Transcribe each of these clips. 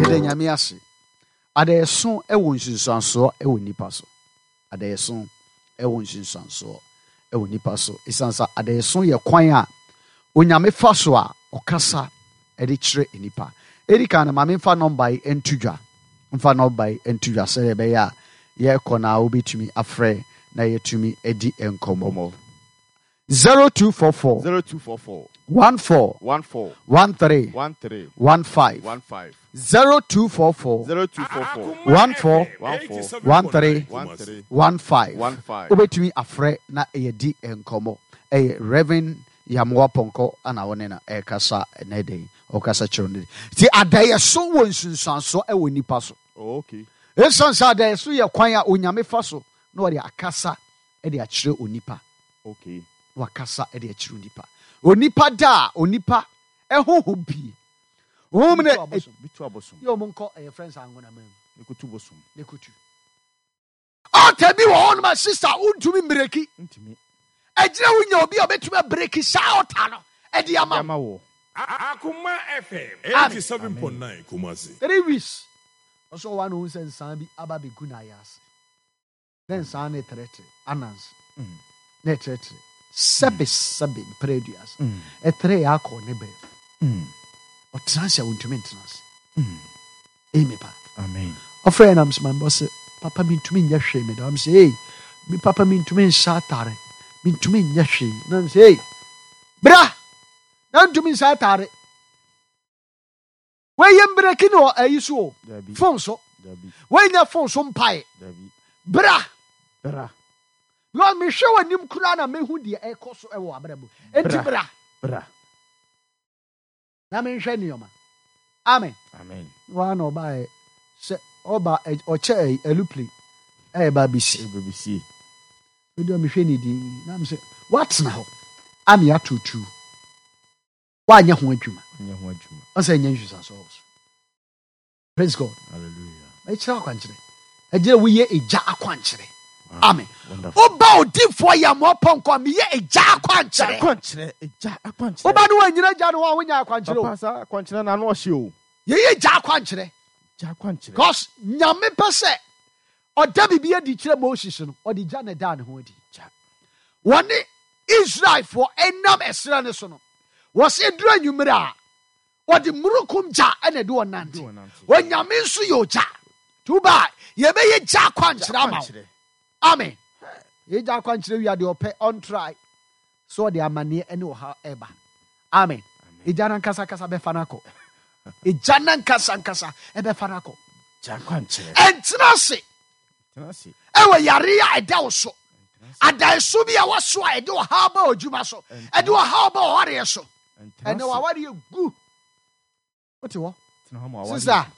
yɛda nyame ase adaeso ɛwɔ nsunsuansoɔ ɛwɔ nipa so adaeso ɛwɔ nsunsuansoɔ ɛwɔ nipa so ɛsiane sɛ adaeso yɛ kwan a onyame fa so a ɔkasa ɛde kyerɛ nipa ɛdi kan na maame mfa nɔmba yi ntudwa sɛ ɛbɛyɛ a yɛkɔ na wobɛtumi afrɛ na yɛtumi adi nkɔmmɔ 0244 14 13 15 0244 14 15 wobɛtumi afrɛ na ɛyɛdi nkɔmmɔ ɛyɛ Reverend Yamoa Ponko ana wone na ɛkasa na ɛdɛn ɔkasa kyerɛ no nti adaeso wɔ nsunsuanso ɛwɔ nipa so ɛsiane sɛ adaeso yɛ kwan a onyame fa so na wɔde akasa ɛde akyerɛ onipa wakasa ɛde akyerɛ onipa onipa da onipa ɛhoho pii ohom ne yɛ ɔmo nkɔ ɛyɛ friends angona mam nekutu ɔta bi wɔ hɔ no ma sister wontumi mmereki ɛgyina wonya obi a ɔbɛtumi abreki saa ɔta no ɛde ama wo Akuma FM 87.9 Kumasi 3 weeks ɔsɔ wa no sɛ nsan bi aba bɛgu na ayɛ ase na nsan ne trɛtrɛ anans ne trɛtrɛ sɛbe predias ɛtrɛ yɛ akɔ ne bɛ ɔtena sɛ wontumi ntena ase ɛmi pa amen ɔfrɛ nam sɛ man bɔ sɛ papa mentumi nyɛ hwee me da am sɛ ei me papa mentumi nhyɛ atare mentumi nyɛ hwee na am sɛ ei bra na ntumi nhyɛ atare wɔyɛ mbrɛki ne ayi so o fon so wɔnyɛ fon so mpae bra lɔ mehwɛ w'anim koraa na mehu deɛ ɛkɔ so ɛwɔ abrɛbo enti bra na menhwɛ nneɔma amen waa na ɔbaɛ sɛ ɔba ɔkyɛ alupli ɛyɛ ba bisi ɛdi a mehwɛ ne din na m sɛ woatena hɔ ame atotu woanyɛ ho adwuma ɔsɛ ɛnyɛ nhwesa so wɔ so praise God ɛkyerɛ akwankyerɛ ɛgyerɛ woyɛ agya akwankyerɛ amen woba odifoɔ yɛ mmɔpɔ nkɔ meyɛ agya akwankyerɛ woba no wanyina agya no hɔ a wonya akwankyerɛ yɛyɛ agya akwankyerɛ because nyame pɛ sɛ ɔda biribi adi kyerɛ Moses no ɔde gya ne daa ne ho adi wɔne Israelfoɔ ɛnam ɛserɛ ne so no wɔse duru anwummere a wɔde murukum gya ɛna de wɔnante onyame nso yɛ ogya tuba yɛbɛyɛ gya akwankyerɛ ama wo amen yɛgya akwankyerɛ wia deɛ ɔpɛ ɔntry so ɔde amanneɛ ɛne ɔha ɛba amen ɛgya no nkasakasa bɛfa no akɔ ɛgya no nkasa ɛbɛfa no akɔ ɛntena se ɛwɔ yare a ɛda wo so adaeso bi a wɔso a ɛde ɔhaw ba odwuma so ɛde ɔhaw ba ɔwareɛ so ɛne wawareɛ gu wote hɔ sisa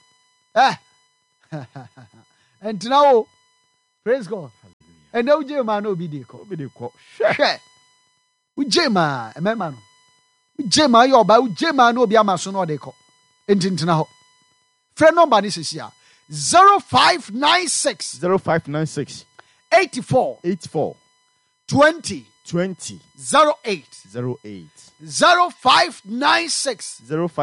ɛntena wo praise God ɛnɛ wogye ma na obi de kɔ hwɛ wogye ma ɛmɛma no wogye ma yɛ ɔba wogye ma na obi ama so na ɔde kɔ enti ntena hɔ frɛ nɔmba ne sisi a 0596 84 20 08 0596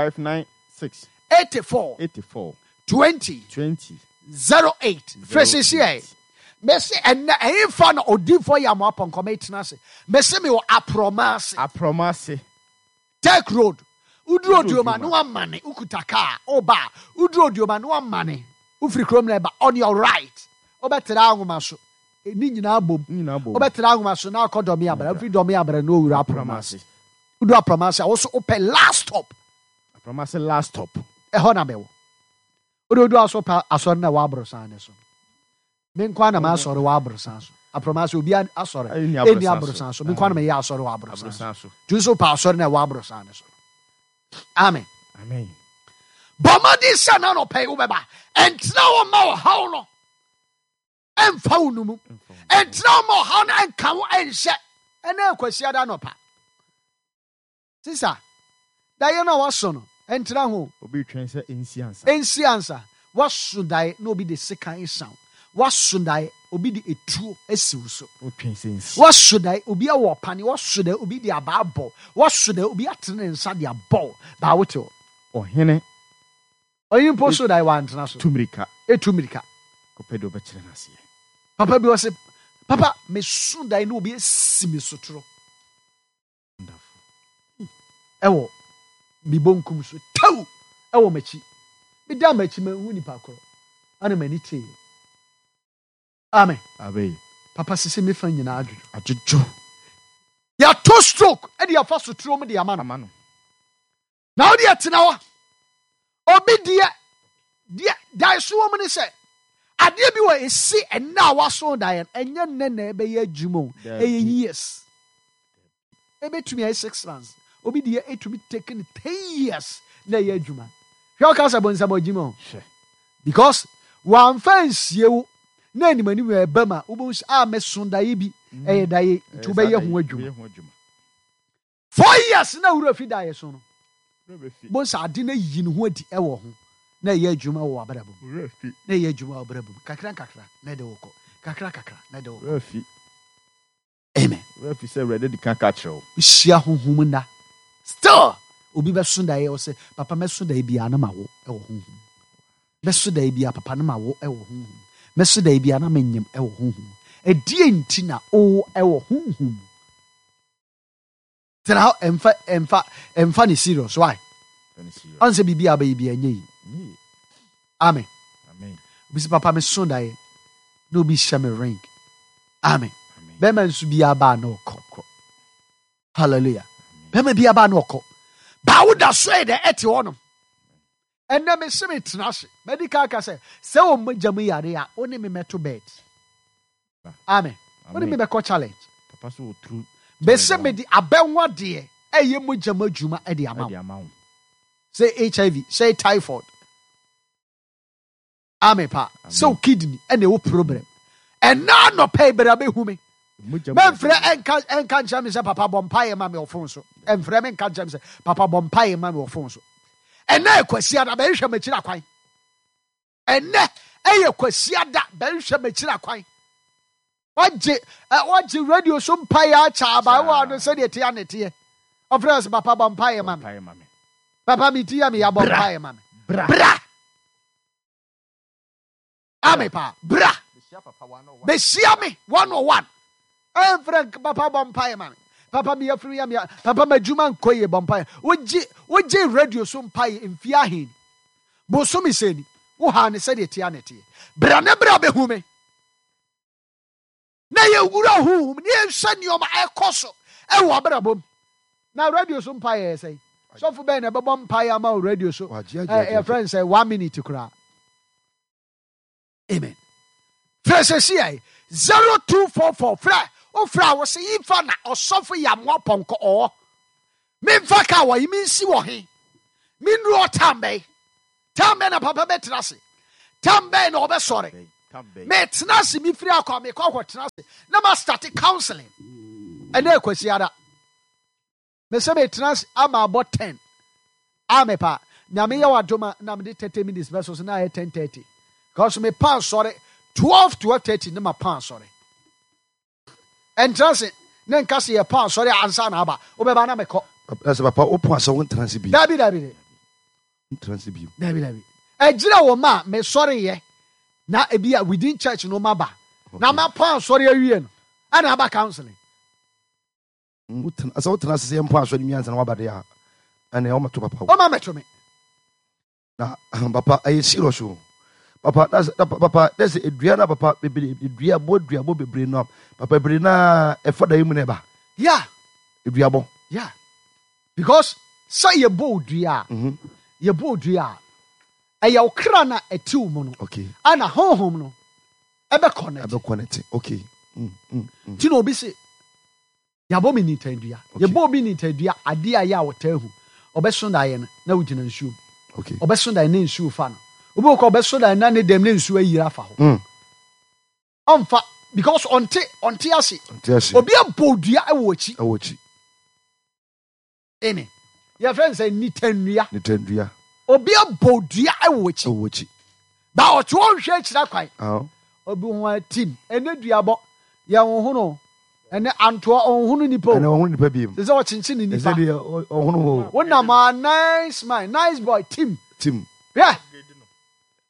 84 20 08 frɛ sisi ɛ mese ɛnɛ ɛyimfa na odifoɔ yɛ amoa pɔnkɔ mɛtena ase mese me wɔ aprɔmase tech road uduro dioma no amane ukuta car oba uduro dioma no amane ufiri krom na ba on your right obetera ahoma so ni nyina bom obetera ahoma so na akɔdɔme abra ufiri dɔme abra no wura aprɔmase udu aprɔmase a wo so opɛ last stop ɛhɔ na bɛwo odo aso pa asɔre na wa abrosan ne so menkwa na ma asɔre wa abrosan so aprɔmase obi asɔre eni abrosan so menkwa na me yɛ asɔre wa abrosan so tu so pa asɔre na wa abrosan ne so amen bɔmmɔden sɛ na nɔpɛ wo bɛba ɛntena wo ma ɔhaw no ɛmfa wo no mu ɛntena wo ma ɔhaw no ɛnka wo ɛnhyɛ ɛna akwasi ada nɔpa sisa daeɛ no a waso no ɛntena ho obi twɛn sɛ ɛnsi ansa waso daeɛ na obi de sekan ɛsan waso daeɛ obi de etuo asiw so waso daeɛ obi awɔ pane waso daeɛ obi de abaa bɔ waso daeɛ obi atene ne nsa de abɔ baa wote ɔhene Oyin poso da want na so. Tumrika. Etumrika. Kopedo bechire na se. Papa bi was papa me sun da no obi esi me sotro. Wonderful. Ewo mi bonkum so taw ewo machi. Mi da machi ma hu nipa koro. Ana mani tie. Amen. Abe. Papa sisi me fa nyina adwojo. Ajojo. Ya to stroke e dia fa sotro mu dia ma no. Amano. Na odi atena wa. Obi dia dai so wo ni se ade bi wa esi enna wa so dai enye nne na ebe ye adwuma eye years. Ebe tumi ay 6 months. Obi dia etumi taken 10 years na ye adwuma. Hwe ka sa bonsa bojimo. Because one fancy you na ni mani we ba ma wo me so dai bi eye dai to be ye ho adwuma. 4 years na wura fi dai so no. Bonsa ade na yi ne ho adi ewo ho na ye adwuma wo abrabom na ye adwuma wo abrabom kakra na de woko kakra na de woko rafi amen rafi say ready the can catch you hia honhum na still obi be so da ye o say papa me so da bia na ma wo ewo honhum me so da bia papa na ma wo ewo honhum me so da bia na menyem ewo honhum edie nti na o ewo honhum tena emfa ni serious why anse bibia ba bibia nyei amen bisi papa me so da ye no bi hye me ring amen be man su bia ba na okọ hallelujah be man bia ba na okọ ba wo da so e de ete wono enne me se me tena hye medical ka se o magam yare a oni me meto bed amen oni me be ko challenge papa so true bese me di abenwa de eye magam adwuma e de ama say HIV say typhoid amen pa so kidney and e wo problem and na no pay bra be hu me frɛ enka ncha me say papa bompaye ma me ofon so enfrɛ me enka ncha me say papa bompaye ma me ofon so ena ekwasi ada ba hwɛ ma kira kwan ene eye kwasi ada ba hwɛ ma kira kwan waje radio so mpaye acha ba wa no say de tia nete ofrɛ say papa bompaye ma me papa mi tia me ya bompaye ma me bra ame pa bra besia me 101 Frank papa bompaye man papa me afri ya me papa madwuma nkoye bompaye woje radio so mpaye mfi ahen bo so me seni wo ha ne sede tia nete bra ne bra be hu me na ye wura hu ne hwe ne o ma ekoso e wo bra bom na radio so mpaye say so fu be na be bompaye ma radio so your friend say 1 minute kura amen fresh CI 0244 fra wo se yifa na osofo yamwa ponko o me mfa ka wo yi minsi wo he min ro tambe na papa betrase tambe na obesore me tenase mi firi akwa me kwa tenase na ma start counseling ene ekwasi ada me se me tenase ama about 10 amepa na me ya wadoma na me 30 minutes versus na 10:30 because me pan sorry 12:30 na ma pan sorry and trust na nka se ye pan sorry ansa na aba obeba na meko that's papa open so won transi bi dabi transi bi dabi ejira wo ma me sorry ye na ebia within church no maba na ma pan sorry awie no ana aba counseling asa wo transi se pan sorry mi ansa na waba de a ana o mato papa o ma meto me na papa ayi serious o papa that's a Adriana papa Adria bo bebre no papa bebre na e foda yimu ne ba yeah Adria bo yeah because say ye bo dua ye bo dua e ye okra na etiw mu no okay ana honhom no e be connect okay ti no obi se ya bo mi ni tandua ye bo bi ni tandua ade aya wotahu obeso da ye na wugina nsuo okay obeso da ne nsuo fa no obi ko obeso da na ne dem ne nsuo ayira fa ho onfa because onte ase obi abodua e wo chi amen your friend say ni tandua obi abodua e wo chi ba o to hwe kira kwan obi ho team ene duabo ya ho no ene anto ohunu nipa bi se o chinchin nipa se de ohunu wona ma nice boy team yeah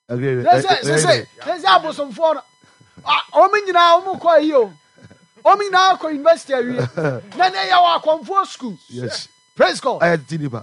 There's some for Omina Omuko you. Omina University. Then they are comfort school. Yes. Praise God. I had Tinipa.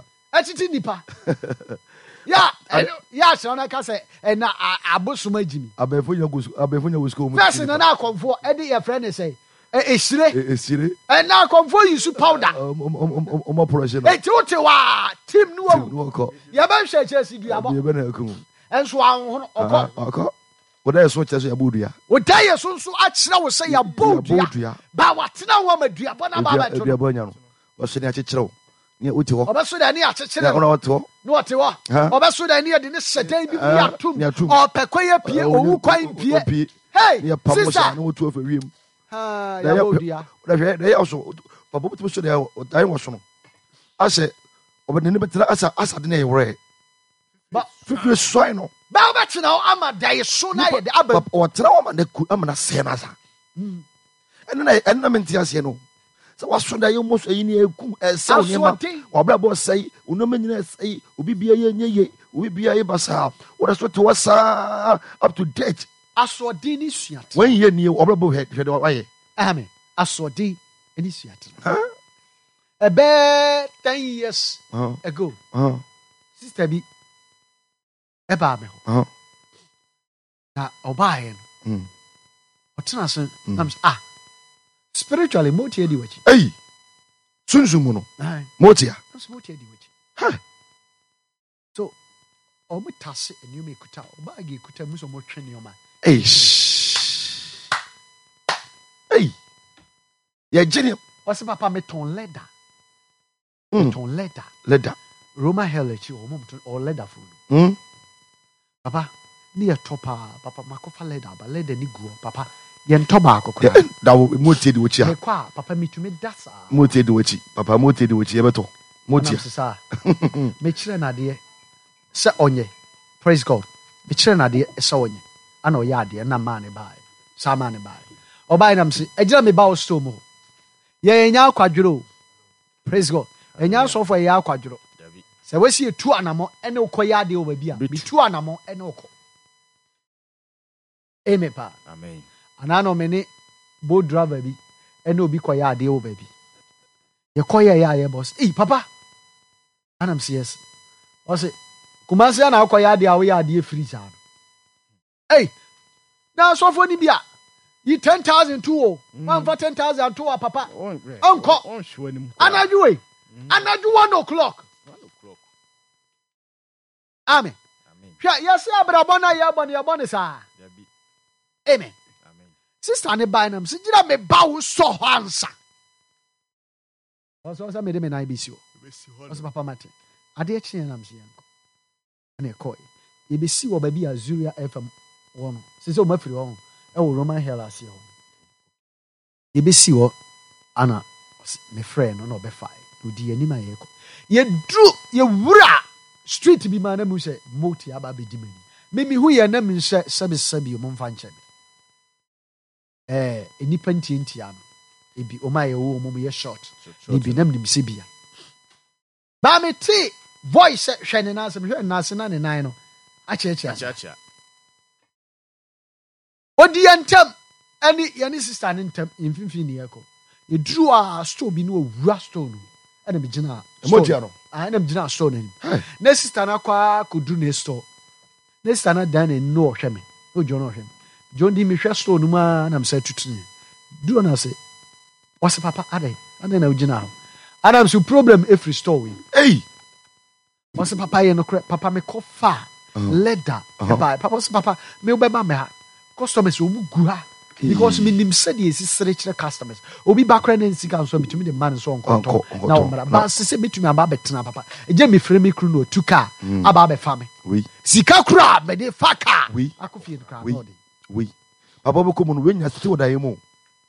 Yeah, yes, on a cassette, and Abusuma Jimmy. Abefunya was school. Person and I come for Eddie, your friend, say, it's silly. And now come for you, powder. Operation. Hey, Tim Nuo. Yaban Chelsea, you have and Swan. What else was a Budia? What day is so I will say a Budia. But what's now, woman, dear Bonababa? Was in a chicho. Near Uto. Obaso da ni achechire no ote wo obaso da ni de ne sedan bi ya tum o pekoye pie owu kwan pie hey sister no to of wiem ya bodia they also papa put so there I was no ase obede ne betira asa de na yewre ba fifi so no ba obeti na ama dai so na ye de aba o tra o ma na ku ama na se na sa enna menti ase no so was so that you must any sell nema obra boss say unoma nyina say obi bia ye nye obi bia ye basa what is what was up to date asodi ni suat when ye ni obra bo head hwede wa ye amen asodi ni suat about 10 years ago sister bi eba me ho na obaye no otena so nam spiritually motia di wachi hey sunsumu no motia motia di wachi so omutase enuma ekuta obagi ekuta muso mo twene oma hey ya jeni wase papa meton leather leather Roma helechi o leather food papa ni ya topa papa makofa leather ba leather ni guo papa yento ba akokora da motie di wachi a kwa papa mitumi dasa motie di wachi papa motie di wachi yebeto motie sisa me kire na de se onye praise God me kire na de se onye ana oya ade na ma ne bai sa ma ne bai obai nam se egira me ba o sto mo ye nya akwadworo praise God enya so for ye akwadworo se wesi etu anamo ene ukoya ade o ba bia me tu anamo ene uko amen pa Amen. Anano mene bo driver bi ene obi koya ade o ba bi ye koya ya boss papa anam say yes o say kumase na akoya ade a wo ya ade free sa na so for ni bia yi 10,000 to man for 10,000 to papa onko anaju 1 o'clock amen yes abrabo na ya bone sa amen sister ne buy nam sigira me ba wo so ho ansa so me de me na ibisi o so papa mate ade akye nam se yanko na ekoi ye be si wo ba bi Azuria FM wono se o mafiri ho e wo Roman Hell ase ho ye be si wo ana me friend no be fai odi anima ye ko ye dru ye wura street bi ma na mu se moti aba be di mani me hu ye na me nse sabi o mo mfa nche enipa ntientia no ebi o ma ye wo mo ye short ebi nam nim se bia ba me ti voice hwene na asem hwene na ase na ne nan no achecha odi entam ani yani sister ne ntam mfimfini ne yako ye dru a store bi no awura store no ana me gina emoji no ana me gina store no na sister na kwa kodu ne store na sister na dan ne no hwe me ojo no hwe me John di me hwe store no ma na me say tutuni do na say what's papa ade na ugina ho adam so problem every store we what's papa ye no papa me ko fa leather papa what's papa me obeba me ha customers o mu gu ha because me nim said is sere customers obi background and sika so bitumi the man so onkonto na o mara ba se bitumi aba betena papa eje me frame kru no tuka aba be fa me sika kra be de faka akofie kra no de we papa boko mu no wenya siti wo daye mu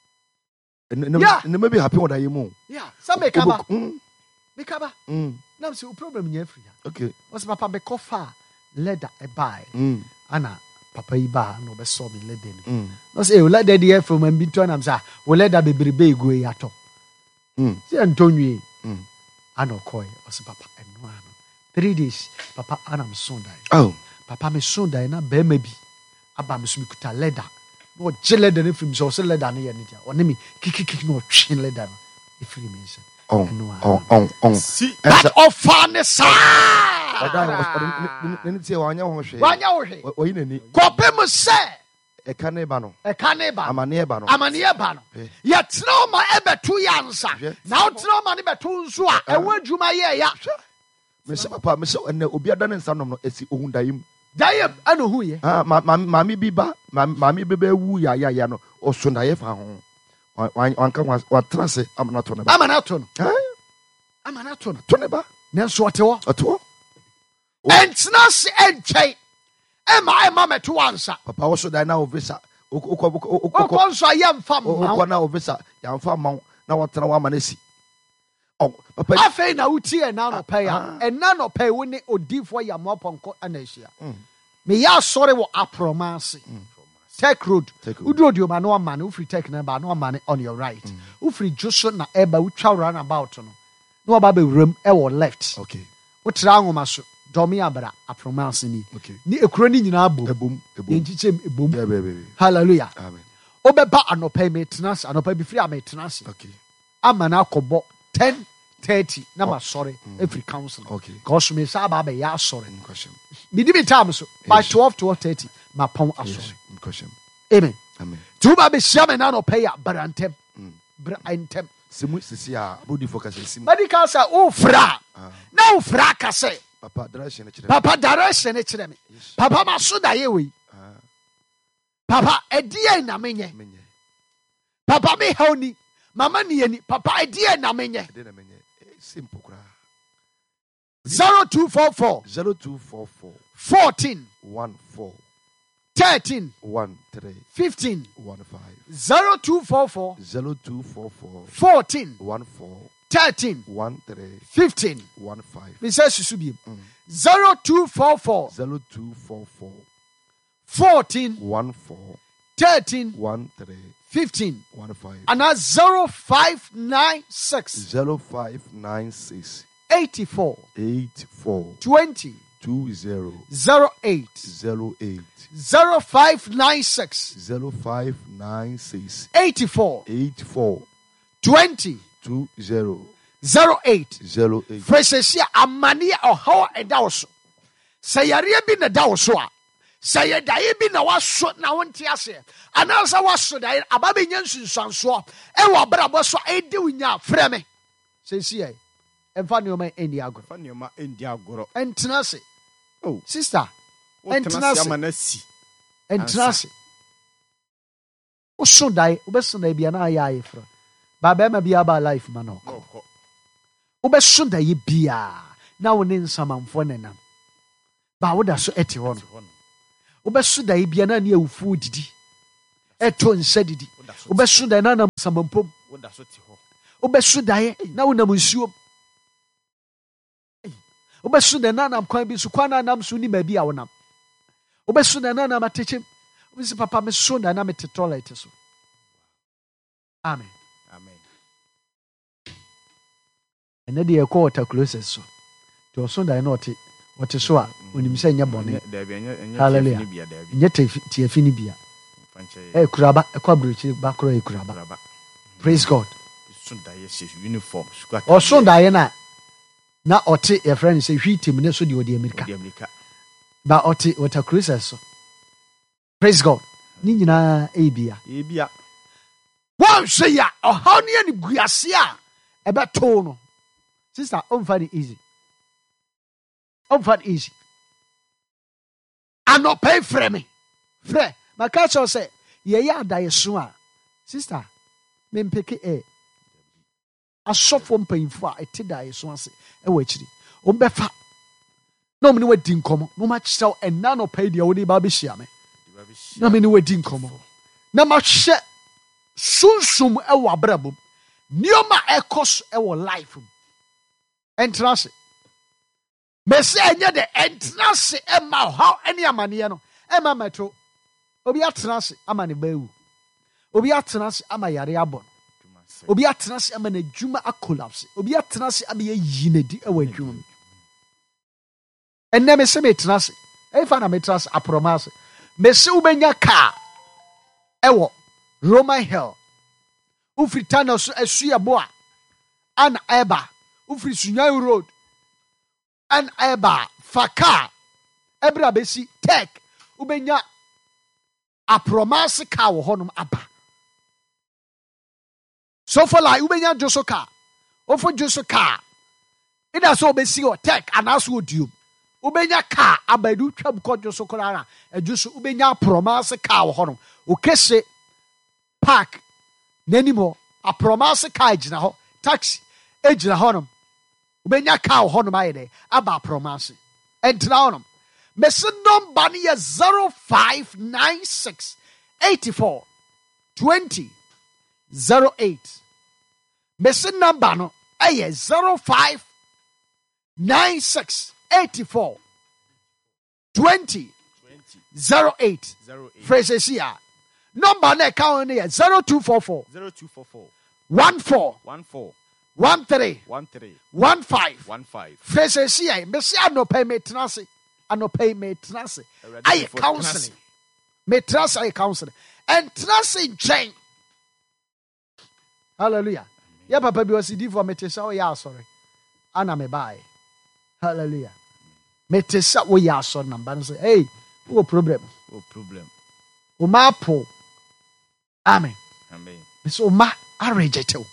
ne maybe happy wo daye mu some make kaba na so problem nya free okay what's papa be kofa leather e buy ana papa yi ba no be so me leather ni no say o leather dey from am bi to na am say o leather be berebe ego e ato say antonwie ana koy what's papa eno ano 3 days papa ana am son dai papa me so dan na be ma bi aba me so me kuta leather no je leather no film so leather no ye ne dia one me kikiki no twen leather no e free me say See that ofane sa ne tie wanya ho hwe oyi nani kopem se ekane ba no amane ba no ye tena ma ebetu ya nsa na o tena ma ne betu nso a ewo adwuma ye ya me se papa me se ene obi ada ne nsa nom no esi ohun dayim ana hu ye mami bi ba wu ya no oso na ye fa ho wanka wa trase amana to ne ba to ne ba nanso otewo entena se entwei ema meto ansa papa wo so dai na ovisa okọ nso ayam fam okọ na ovisa ya fam ma na wotena wa manesi papa afei na utie na no pay na no pay wo ne odifo ya moponko anahia me ya sori wo apromase Tech Road udu ma no ma na ufri tech na ba no ma on your right ufri joso na eba utwa run about no no ba be wram e wo left okay utra anwoma so domi abra apromase ni ekuro ni nyina abom yenchichem ebom hallelujah amen obeba anopa maintenance anopa bi free maintenance okay amana akobo 10:30 na ma sorry every council okay cause me say aba be ya sorry me di time so by 12:30 ma pon asori amen tuba be shia me na no pay ya brantem brantem simu sisi a body focus simu medical say o fra na o fra ka say papa direction e kire me papa ma so da ye we papa edie na menye papa me hauni mama ni eni papa edie na menye simple kra 0244 14 13 15 0244 14 13 15 me say susu bi 0244 14 13 15 and 0596 84 20 08 0596 84 20 08 Fresesia amania ohaw edawoso sayare bi na dawoso a saye dae bi na waso na wonte ase anasa waso dae ababe nya nsunsanso e wo brabo so edi wunya frɛ me sesia emfa ne oma endi agoro entena se oh sister entena se entena se oso dae obeso dae bia na ya ayefra baba ma bia ba life ma no obeso dae bia na woni nsamanfo nenam ba woda so eti ho no obeso dae bia na ne awufu didi eto nsa didi obeso dae na nam samampom woda so ti ho obeso dae na wonam nsuom obeso dae na nam kwan bi so kwan na nam so ni ma bi a wonam obeso dae na nam atechem obisi papa me so dae na me te toilet so amen ene de ekọ water closet so to oso dae na ote so a onim se nya bone hallelujah nya te afini bia kuraba ekwabrichi bakro kuraba praise god so dae she uniform oso dae na ote your friend say hwitem ne so de odi america ba ote water closet so praise god ni nyina ebia wan say ya ohaw ne ani guase a ebeto no sister on find it easy I not pay for me my catch say ye adaye so a sister me mpeke asofo mpanyimfo a etidaye so ase e wa akiri ombefa na omni wadi nkomo no ma kyerɛw ɛna no pay dia wodi ba be hyia me na me ni wadi nkomo na ma hye sunsum e wa brabom nioma ekos e wo life entrance Mese enye de entrance ema how any amane no ema meto obi atrance ama ne bawu obi atrance ama yare abon obi atrance ama na dwuma collapse obi atrance ama ye yinedi e wa dwuma enne mese me trance Efa na metras apromase. Mese ubenya car. Ewo Roman Hill. Ufri tana so esuya boa. An eba. Ufri Sunyayi Road. An eba faka. Ebra besi tech. Ubenya apromase car wo honum aba. So for like ubenya joso car. Ofo joso car. Ida so besi o tech anaso odium. Ubenya car abadu twab kojo so korara ejuso ubenya apromase car wo honum. Okese park nanimo apromase car ejina ho taxi ejina honum. Ubenya car wo honum ayede aba apromase. Entra honum. Mese number ni 0596 84 20 08. Mese number no eye 0596 84 20 08. Phrases here. Number na account here 0244 14 13 15. Phrases here. Mese anope metrase. Anope metrase. Aye counseling. Metrase aye counseling. And trust chain. Hallelujah. Yeah, papa, because he did for Metesa, yeah, sorry. Anna me buy. Hallelujah. Metesa, we are son number. Say, hey, what problem? Umapo. Amen. So, ma, I reject you.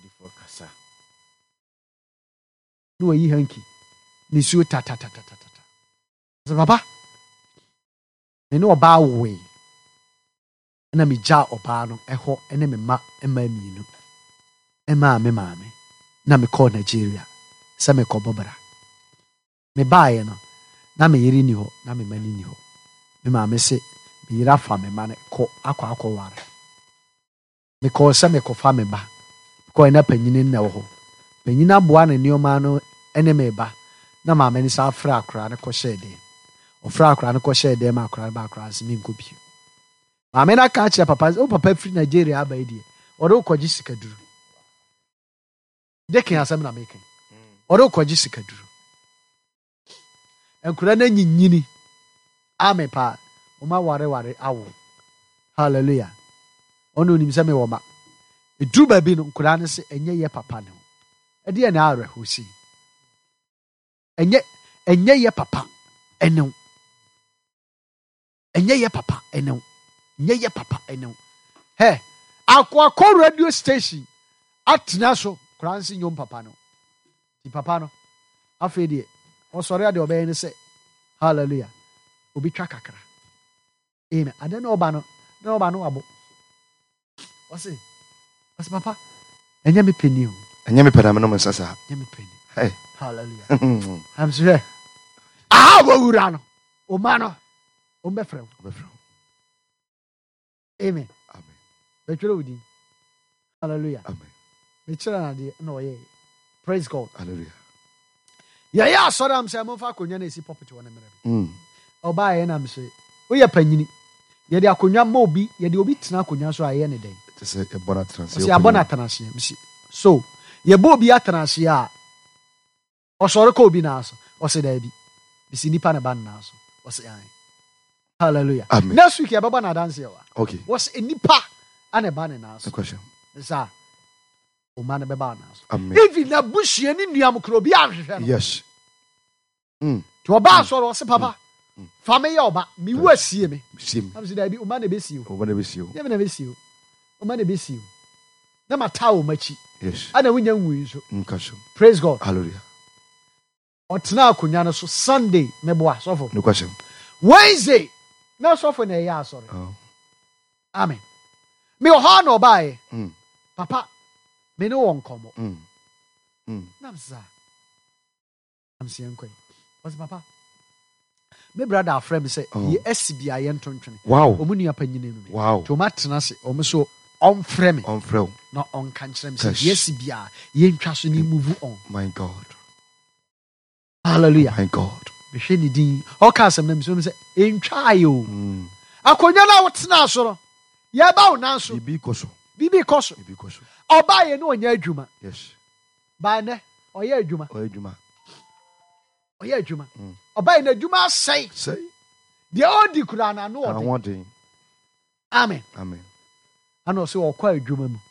No, ye hanky. Nisu ta. So, papa, you know about way. And I'm a jar or barno, a ho, and I'm a ma, and my minu. Emma me mame na me call Nigeria se me call Bobara me bae no na me yiri ni ho na me mani ni ho me mame se me yira fa me mane ko akwa ware me call se me ko fa me ba ko na panyini na wo ho panyina boa na nioma no ene me ba na mame ni sa fra akra ne ko shede o fra akra ne ko shede ma akra ba akra se me nko bi mame na ka che papa o papa free Nigeria ba die o do ko jisika duru Dekin asem na making. Oro kwaji sikaduru. Enkura na nyinyini. Ame pa. Oma ware awo. Hallelujah. Ono nim se me wo ma. Eduru ba bi no nkura ne se enye ye papa ne. E de na are hosi. Enye ye papa ene. Enye ye papa ene. Enye ye papa ene. He, akwa radio station atena so Kransi nyom papa no. Ti papa no. Afi de. O sori ade obey ni say. Hallelujah. Obi twa kakra. Amen. Ade no oba no. Na oba no abo. Wasi papa. Enye me peni o. Enye me pena me no sasa. Enye me peni. Hey. Hallelujah. I'm sure. Ah, wo wura no. O ma no. O be frem. Amen. Amen. Betwere odi. Hallelujah. Amen. No, yeah. Praise God. Hallelujah. Yeah, so I'm saying, I'm going to see property on a minute. Oh, by and I'm saying, we are penny. Yet the Akunya Mobi, yet the Obit Nakunya, so I any day. It's a bonnet translation. See, a bonnet translation. So, ye Bobby Atanasia or Soroko Binas, or say, Debbie, the Sinipan Abanas, or say, hallelujah. Amen. Next week, you're Babana Dancer. Okay. Was a nipa and a bananas. The question. Sir. Omane beba naso. Amen. Even na bushie ni nuam kro bi ahwehwe no. Yes. To oba so ro se papa. Fa me ya oba, mi wu asie me. Sim. Am se da bi omane besi o. Omane besi o. Ye me na besi o. Omane besi o. Na mata o machi. Yes. Ana wunya nwu so. Nkasho. Praise God. Hallelujah. Otena akonya no so Sunday me boa so for. No question. Wednesday na so for na ya sorry. Oh. Amen. Me o ha no bae. Papa me no won komo. Namsa. I'm saying kwen. What's papa? Me brother friend say ye SBI yentontwene. Wow. Omu nua panyine no. Wow. To matena se omu so on frame. On frame. No on kan kyerem say ye SBI yentwa so ni move on. My God. Hallelujah. My God. Me hwe ni din. O ka asem na me so say entwa ayo. Akonya na wotena so no. Ye ba wo nan so. Bibi koso. Bibi koso. Oba ye no onya adwuma. Yes. Ba ne oye adwuma. Oye adwuma. Oye adwuma. Oba ye na adwuma sei. Say. deɛ ɔdi kura na no ɔde ahoɔden amen amen ana ɔsɛ ɔkɔ adwuma mu